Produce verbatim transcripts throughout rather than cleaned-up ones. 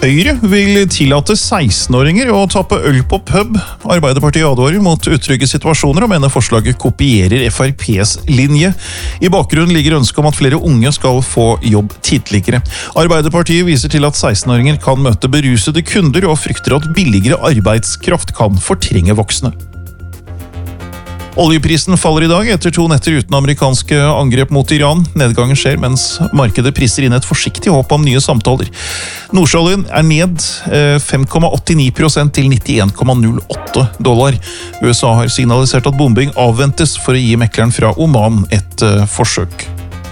Høyre vil tillate seksten-åringer å tappe øl på pub. Arbeiderpartiet advarer mot utrygge situasjoner og mener forslaget kopierer F R P's linje. I bakgrunnen ligger ønsket om at flere unge skal få jobb tidligere. Arbeiderpartiet viser til at seksten-åringer kan møte berusede kunder og frykter at billigere arbeidskraft kan fortrenge voksne. Oljeprisen faller i dag etter to netter uten amerikanske angrep mot Iran. Nedgangen skjer mens markedet priser inn et forsiktig håp om nye samtaler. Nordsjøoljen er ned fem komma åttini prosent til nittien komma null åtte dollar. U S A har signalisert at bombing avventes for å gi mekleren fra Oman et forsøk.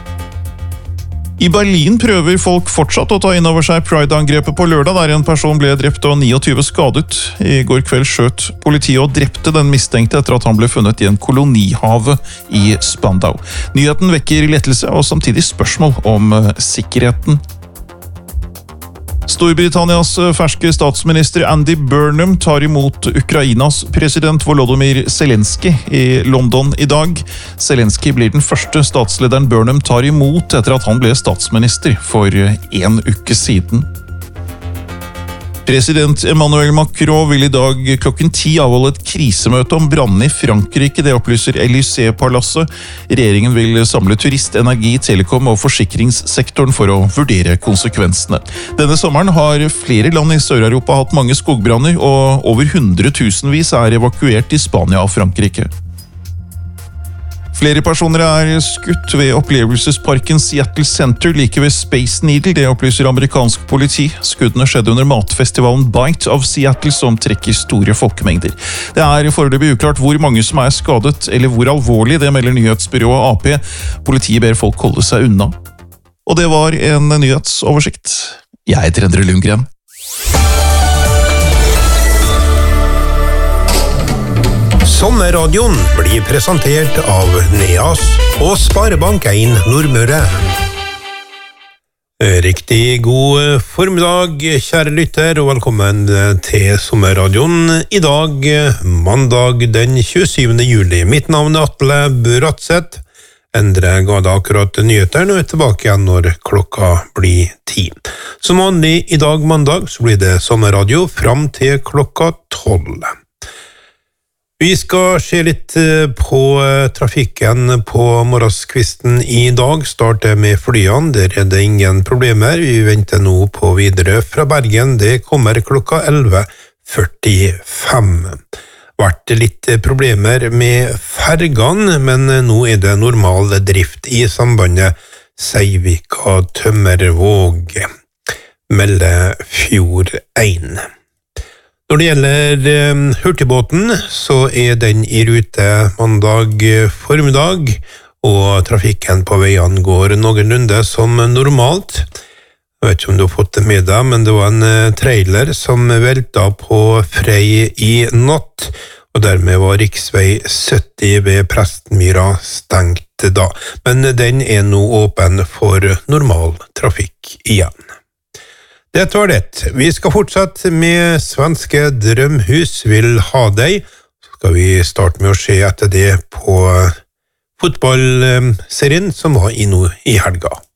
I Berlin prøver folk fortsatt å ta inn over seg Pride-angrepet på lørdag, der en person ble drept og tjueni skadet. I går kveld skjøt politiet og drepte den mistenkte etter at han ble funnet i en kolonihave i Spandau. Nyheten vekker lettelse og samtidig spørsmål om sikkerheten. Storbritannias ferske statsminister Andy Burnham tar imot Ukrainas president Volodymyr Zelensky i London i dag. Zelensky blir den første statslederen Burnham tar imot etter at han ble statsminister for en uke siden. President Emmanuel Macron vil i dag klokken ti avholde et krisemøte om brannen i Frankrike, det opplyser Élysée-palasset. Regjeringen vil samle turist-, energi-, telekom- og forsikringssektoren for å vurdere konsekvensene. Denne sommeren har flere land i Sør-Europa hatt mange skogbranner, og over hundretusenvis er evakuert i Spania og Frankrike. Flere personer er skutt ved opplevelsesparken Seattle Center like ved Space Needle, det opplyser amerikansk politi. Skuddene skjedde under matfestivalen Bite of Seattle, som trekker store folkemengder. Det er foreløpig uklart hvor mange som er skadet, eller hvor alvorlig, det melder nyhetsbyrået A P. Politiet ber folk holde seg unna. Og det var en nyhetsoversikt. Jeg heter Endre Lundgren. Sommerradioen blir presentert av Neas og Sparebank en Nordmøre. Riktig god formiddag, kjære lytter, og velkommen til Sommerradioen. I dag, mandag den tjuesyvende juli. Mitt navn er Atle Buratseth. Endre ga da akkurat nyhetene og er tilbake igjen når klokka blir ti. Som vanlig i dag, mandag, så blir det Sommerradio fram til klokka tolv. Vi skal se litt på trafikken på morgenskvisten i dag. Starter med flyene, der er det ingen problemer. Vi venter nå på videre fra Bergen. Det kommer klokka elleve førtifem. Vært litt problemer med fergene, men nå er det normal drift i sambandet Seivika-Tømmervåg. Meldefjord en. Når det gjelder hurtigbåten, så er den i rute mandag formiddag, og trafikken på veiene går noenlunde som normalt. Jeg vet ikke om du har fått det med deg, men det var en trailer som velta på Frei i natt, og dermed var riksvei sytti ved Prestmyra stengt da. Men den er nå åpen for normal trafikk igjen. Dette var det. Vi skal fortsette med svenske Drømhus vil ha deg. Så skal vi starte med å se etter det på fotballserien som var i nå i helga.